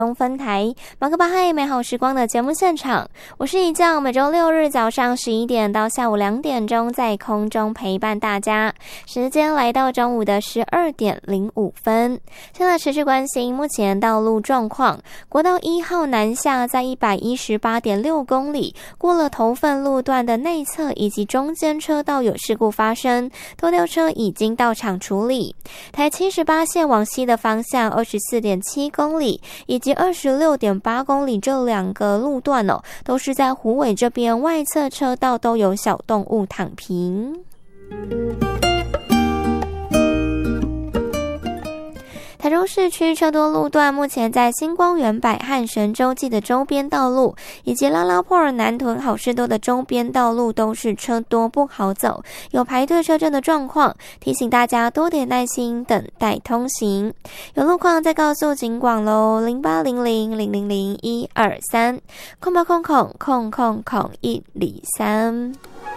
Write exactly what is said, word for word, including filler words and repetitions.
中分台马克巴嗨美好时光的节目现场，我是一将，每周六日早上十一点到下午两点钟在空中陪伴大家，时间来到中午的十二点零五分。现在持续关心目前道路状况，国道一号南下在一百一十八点六公里，过了头份路段的内侧以及中间车道有事故发生，拖吊车已经到场处理。台七十八线往西的方向二十四点七公里以及二十六点八公里这两个路段哦，都是在虎尾这边外侧车道都有小动物躺平。台中市区车多路段，目前在新光园百和神洲际的周边道路，以及拉拉破尔南屯好事多的周边道路都是车多不好走，有排队车阵的状况，提醒大家多点耐心等待通行。有路况再告诉警广咯，零八零零零零零一二三空八空空空空空一里三。